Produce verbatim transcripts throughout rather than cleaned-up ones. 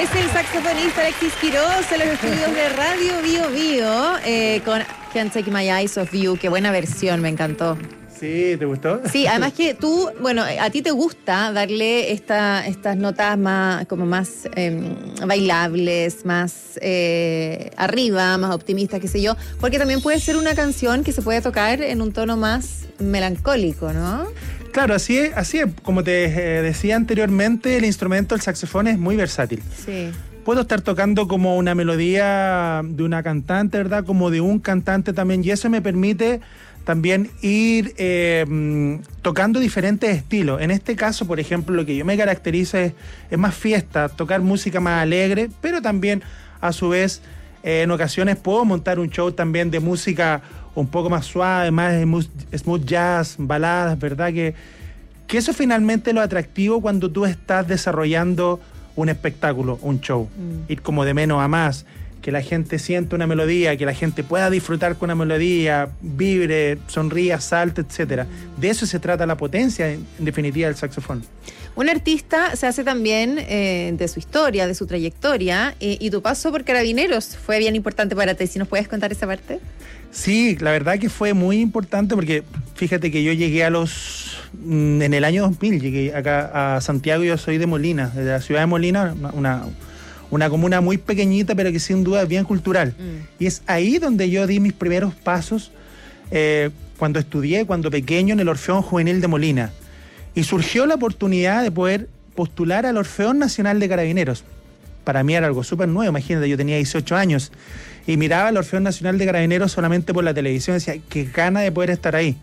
Es el saxofonista Alexis Quiroz en los estudios de Radio Bio Bio eh, con Can't Take My Eyes Off You. Qué buena versión, me encantó. Sí, ¿te gustó? Sí, además que tú, bueno, a ti te gusta darle esta, estas notas más, como más eh, bailables, más eh, arriba, más optimistas, qué sé yo, porque también puede ser una canción que se puede tocar en un tono más melancólico, ¿no? Claro, así es, así es. Como te eh, decía anteriormente, el instrumento, el saxofón, es muy versátil. Sí. Puedo estar tocando como una melodía de una cantante, ¿verdad? Como de un cantante también, y eso me permite también ir eh, tocando diferentes estilos. En este caso, por ejemplo, lo que yo me caracterizo es, es más fiesta, tocar música más alegre, pero también, a su vez, eh, en ocasiones puedo montar un show también de música un poco más suave, más smooth jazz, baladas, ¿verdad? Que, que eso finalmente es lo atractivo cuando tú estás desarrollando un espectáculo, un show. Mm. Ir como de menos a más, que la gente sienta una melodía, que la gente pueda disfrutar con una melodía, vibre, sonría, salte, etcétera. De eso se trata la potencia, en definitiva, del saxofón. Un artista se hace también eh, de su historia, de su trayectoria, y, y tu paso por Carabineros fue bien importante para ti. ¿Si nos puedes contar esa parte? Sí, la verdad que fue muy importante porque fíjate que yo llegué a los... en el año dos mil, llegué acá a Santiago. Yo soy de Molina, de la ciudad de Molina, una... una comuna muy pequeñita, pero que sin duda es bien cultural. Mm. Y es ahí donde yo di mis primeros pasos eh, cuando estudié, cuando pequeño, en el Orfeón Juvenil de Molina. Y surgió la oportunidad de poder postular al Orfeón Nacional de Carabineros. Para mí era algo súper nuevo, imagínate, yo tenía dieciocho años y miraba al Orfeón Nacional de Carabineros solamente por la televisión. Decía, qué gana de poder estar ahí.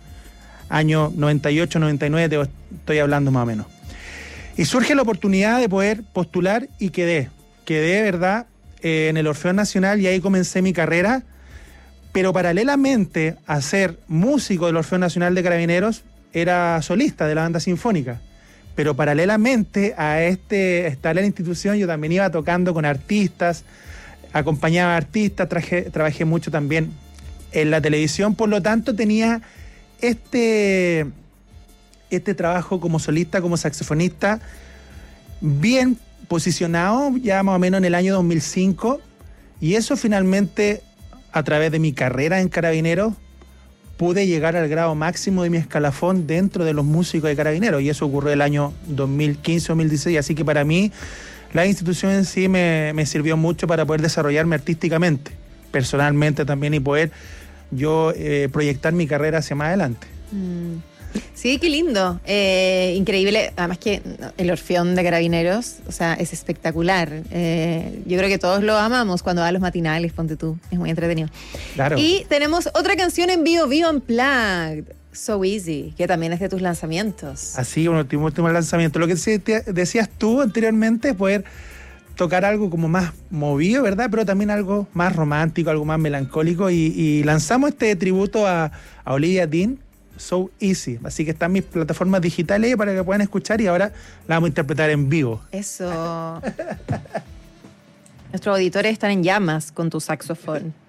Año noventa y ocho, noventa y nueve, te estoy hablando más o menos. Y surge la oportunidad de poder postular y quedé. Quedé, ¿verdad?, eh, en el Orfeón Nacional, y ahí comencé mi carrera, pero paralelamente a ser músico del Orfeón Nacional de Carabineros, era solista de la banda sinfónica. Pero paralelamente a este estar en la institución, yo también iba tocando con artistas, acompañaba a artistas, traje, trabajé mucho también en la televisión, por lo tanto tenía este, este trabajo como solista, como saxofonista, bien posicionado ya más o menos en el año dos mil cinco, y eso finalmente, a través de mi carrera en Carabineros, pude llegar al grado máximo de mi escalafón dentro de los músicos de Carabineros, y eso ocurrió el año dos mil quince, dos mil dieciséis, así que para mí la institución en sí me, me sirvió mucho para poder desarrollarme artísticamente, personalmente también, y poder yo eh, proyectar mi carrera hacia más adelante. Mm. Sí, qué lindo, eh, increíble, además que el Orfeón de Carabineros, o sea, es espectacular. Eh, yo creo que todos lo amamos cuando va a los matinales, ponte tú, es muy entretenido. Claro. Y tenemos otra canción en vivo, Vivo Unplugged, So Easy, que también es de tus lanzamientos. Así, un último, último lanzamiento. Lo que decías tú anteriormente es poder tocar algo como más movido, ¿verdad? Pero también algo más romántico, algo más melancólico, y, y lanzamos este tributo a, a Olivia Dean, So Easy. Así que están mis plataformas digitales para que puedan escuchar, y ahora la vamos a interpretar en vivo. Eso. Nuestros auditores están en llamas con tu saxofón.